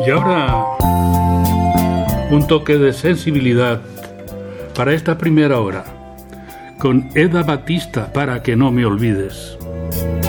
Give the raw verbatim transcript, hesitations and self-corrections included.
Y ahora, un toque de sensibilidad para esta primera hora, con Eda Batista, Para que no me olvides.